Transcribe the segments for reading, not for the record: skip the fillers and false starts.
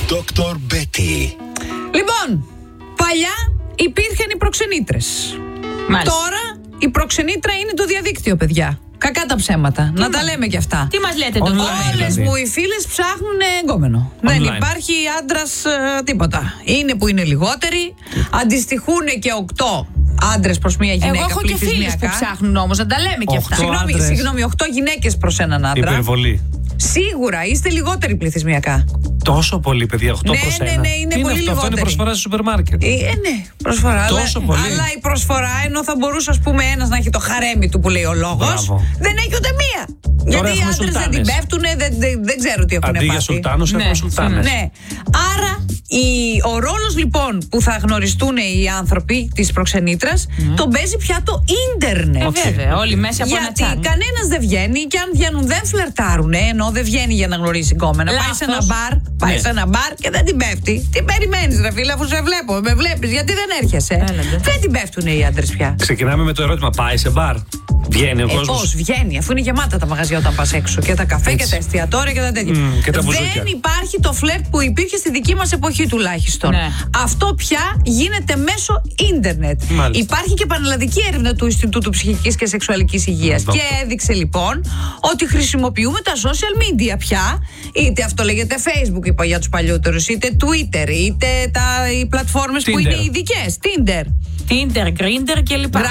Dr. Betty. Λοιπόν, παλιά υπήρχαν οι προξενήτρες. Τώρα η προξενήτρα είναι το διαδίκτυο, παιδιά. Κακά τα ψέματα. Να τα λέμε κι αυτά. Τι μας λέτε τώρα? Όλες μου οι φίλες ψάχνουν εγκόμενο. Δεν υπάρχει άντρας τίποτα. Είναι που είναι λιγότεροι. Αντιστοιχούν και 8 άντρες προς μία γυναίκα. Εγώ έχω και φίλες που ψάχνουν όμως, να τα λέμε κι αυτά. Συγγνώμη, 8 γυναίκες προς έναν άντρα. Υπερβολή. Σίγουρα είστε λιγότεροι πληθυσμιακά. Τόσο πολύ, παιδιά, 8 προς 1. Ναι, είναι πολύ λιγότεροι. Αυτό είναι προσφορά στο σούπερ μάρκετ. Ναι, προσφορά. Τόσο πολύ. Αλλά η προσφορά, ενώ θα μπορούσε, ας πούμε, ένας να έχει το χαρέμι του που λέει ο λόγος, δεν έχει ούτε μία. Γιατί οι άντρες δεν την πέφτουν, δεν ξέρω τι έχουν πάθει. Αντί για σουλτάνους έχουμε σουλτάνες. Ναι. Άρα, ο ρόλος λοιπόν που θα γνωριστούν οι άνθρωποι της προξενήτρας, τον παίζει πια το ίντερνετ. Βέβαια, όλοι μέσα από ένα τσάν. Γιατί κανένας δεν βγαίνει και αν βγαίνουν δεν φλερτάρουν, ενώ δεν βγαίνει για να γνωρίσει γκόμενα. Πάει σε ένα μπαρ και δεν την πέφτει. Τι περιμένεις, ρε φίλε, αφού σε βλέπω, με βλέπεις, γιατί δεν έρχεσαι? Δεν την πέφτουν οι άντρες πια. Ξεκινάμε με το ερώτημα, πάει σε μπαρ? Βγαίνει ο κόσμος? Πώς βγαίνει, αφού είναι γεμάτα τα μαγαζιά όταν πας έξω, και τα καφέ και τα εστιατόρια και τα τέτοια. Και τα δεν υπάρχει το φλερτ που υπήρχε στη δική μας εποχή τουλάχιστον. Ναι. Αυτό πια γίνεται μέσω ίντερνετ. Υπάρχει και πανελλαδική έρευνα του Ινστιτούτου Ψυχικής και Σεξουαλικής Υγείας και έδειξε λοιπόν ότι χρησιμοποιούμε τα social media πια. Είτε αυτό λέγεται Facebook, είπα για τους παλιότερους, είτε Twitter, είτε οι πλατφόρμες που είναι ειδικές. Tinder, Grindr και λοιπά.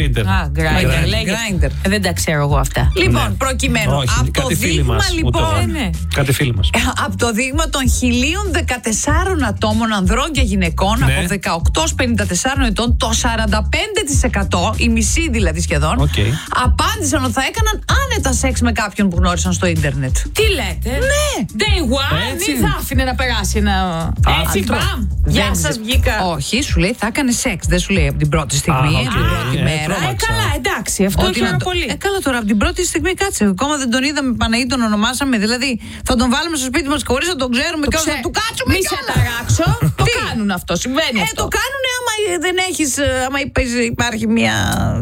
Grindr. Δεν τα ξέρω εγώ αυτά. Λοιπόν, προκειμένου από το δείγμα Κάτι φίλοι μας. Από το δείγμα των 1014 ατόμων, ανδρών και γυναικών, από 18 ως 54 ετών, το 45%, η μισή δηλαδή σχεδόν, απάντησαν ότι θα έκαναν άνετα σεξ με κάποιον που γνώρισαν στο ίντερνετ. Τι λέτε? Ναι. Day one, δεν θα άφηνε να περάσει ένα. Έτσι, μπαμ. Γεια σας, βγήκα. Όχι, σου λέει θα έκανε σεξ. Δεν σου λέει από την πρώτη στιγμή, την πρώτη μέρα. Καλά, εντάξει, αυτό ξέρω πολύ. Καλά, τώρα από την πρώτη στιγμή κάτσε. Ακόμα δεν τον είδαμε, Παναγί, τον ονομάσαμε. Δηλαδή θα τον βάλουμε στο σπίτι μας χωρίς να τον ξέρουμε και θα του κάτσουμε. Μη σε ταράξω. Το κάνουν αυτό, συμβαίνει αυτό. Το κάνουν άμα δεν έχεις, άμα υπάρχει μια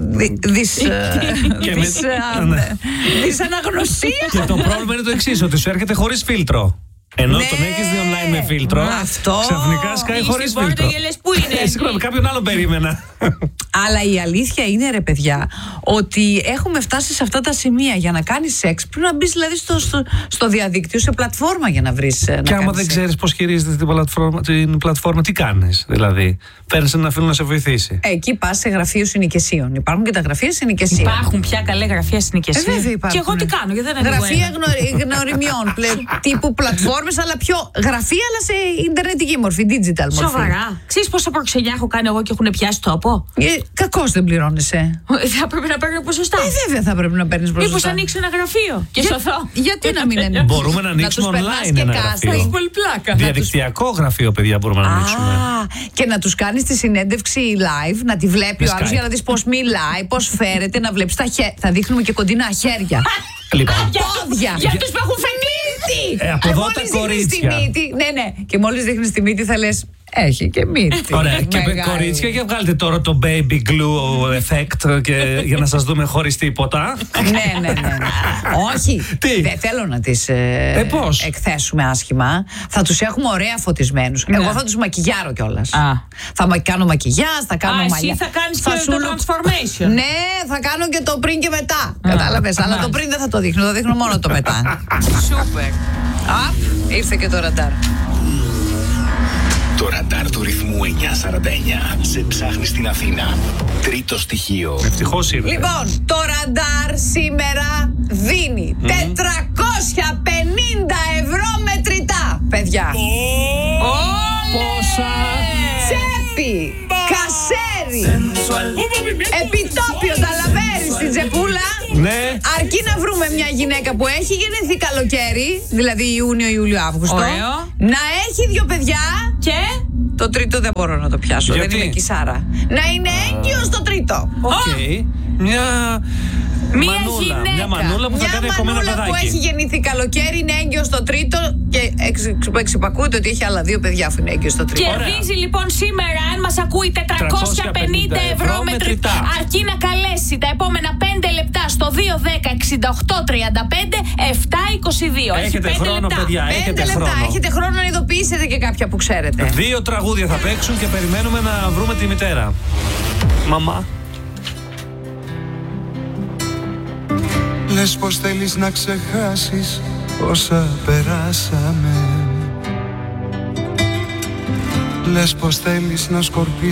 δυσαναγνωσία. Και το πρόβλημα είναι το εξής, ότι σου έρχεται χωρίς φίλτρο. Ενώ τον έχεις δει online με φίλτρο, ξαφνικά σκάει χωρίς φίλτρο. Πού είναι? Συγγνώμη, κάποιον άλλο περίμενα. Αλλά η αλήθεια είναι, ρε παιδιά, ότι έχουμε φτάσει σε αυτά τα σημεία. Για να κάνεις σεξ πρέπει να μπεις δηλαδή στο διαδίκτυο, σε πλατφόρμα για να βρεις. Και άμα δεν ξέρεις πώς χειρίζεται την πλατφόρμα, τι κάνεις? Δηλαδή, παίρνεις ένα φίλο να σε βοηθήσει. Εκεί πας σε γραφείο συνοικεσίων. Υπάρχουν και τα γραφεία συνοικεσίων. Υπάρχουν πια καλέ γραφεία συνοικεσίων. Και εγώ τι κάνω? Γιατί δεν γραφεία γνωριμιών τύπου πλατφόρμες, αλλά πιο γραφεία, αλλά σε ιντερνετική μορφή, digital μορφή. Σοβαρά? Ξέρεις πόσα προξενιά έχω κάνει εγώ και έχουν πιάσει τόπο? Κακώς δεν πληρώνεσαι. Θα πρέπει να παίρνω ποσοστά. Βέβαια θα πρέπει να παίρνεις ποσοστά. Μήπως ανοίξω ένα γραφείο και σωθώ? Γιατί να μην είναι? Μπορούμε να ανοίξουμε online ένα γραφείο. Έχει πολύ πλάκα. Διαδικτυακό γραφείο, παιδιά, μπορούμε να ανοίξουμε. Και να τους κάνεις τη συνέντευξη live, να τη βλέπει ο άλλος για να δεις πώς μιλάει, πώς φέρεται, να βλέπεις τα χέρια. Θα δείχνουμε και κοντινά χέρια. Πόδια. Για τους που έχουν φεμίτη. Από εδώ τα κορίτσια. Ναι. Και μόλις δείχνεις τη μύτη θα λες έχει και μύτη. Ωραία. Και κορίτσια, για βγάλτε τώρα το baby glue effect για να σας δούμε χωρίς τίποτα. Ναι. Όχι. Δεν θέλω να τις εκθέσουμε άσχημα. Θα τους έχουμε ωραία φωτισμένους. Εγώ θα τους μακιγιάρω κιόλας. Θα κάνω μακιγιάζ, θα κάνω μαλλιά. Εσύ θα κάνεις και το transformation. Ναι, θα κάνω και το πριν και μετά. Κατάλαβες. Αλλά το πριν δεν θα το δείχνω. Θα δείχνω μόνο το μετά. Σούπερ. Ήρθε και το ραντάρ. Το ραντάρ του ρυθμού 949 σε ψάχνει στην Αθήνα. Τρίτο στοιχείο. Ευτυχώς ήρθε. Λοιπόν, το ραντάρ σήμερα δίνει 450 ευρώ μετρητά, παιδιά. Πόσα? Τσέπη, κασέρι, επιτόπιο ταλαβέρι στην τσεπούλα. Ναι. Αρκεί να βρούμε μια γυναίκα που έχει γεννηθεί καλοκαίρι, δηλαδή Ιούνιο, Ιούλιο, Αύγουστο. Να έχει 2 παιδιά. Και το τρίτο δεν μπορώ να το πιάσω. Γιατί? Δεν είναι κισάρα. Να είναι έγκυος στο τρίτο. Μια μανούλα που θα κάνει ακόμα ένα παιδάκι. Που έχει γεννηθεί καλοκαίρι, είναι έγκυος στο τρίτο και εξυπακούεται ότι έχει άλλα 2 παιδιά αφού είναι έγκυος στο τρίτο. Κερδίζει λοιπόν σήμερα, αν μας ακούει, 450 ευρώ μετρητά. Αρκεί να καλέσει τα επόμενα 5 λεπτά στο 210-6835-722. Έχετε χρόνο, παιδιά. Έχετε χρόνο να ειδοποιήσετε Γνωρίζετε και κάποια που ξέρετε. 2 τραγούδια θα παίξουν και περιμένουμε να βρούμε τη μητέρα. Μαμά. Λες πως θέλεις να ξεχάσεις όσα περάσαμε. Λες πως θέλεις να σκορπίσεις